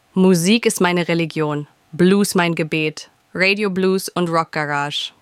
Musik ist meine Religion, Blues mein Gebet, Radio Blues und Rock Garage.